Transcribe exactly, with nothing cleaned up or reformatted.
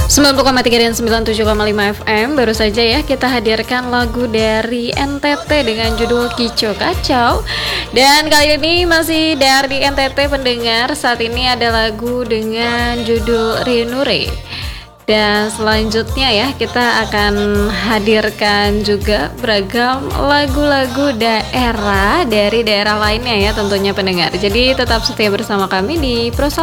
sembilan puluh koma tiga dan sembilan puluh tujuh koma lima F M. Baru saja ya kita hadirkan lagu dari N T T dengan judul Kicau Kacau. Dan kali ini masih dari N T T pendengar. Saat ini ada lagu dengan judul Rinure. Dan selanjutnya ya kita akan hadirkan juga beragam lagu-lagu daerah dari daerah lainnya ya tentunya pendengar. Jadi tetap setia bersama kami di Pro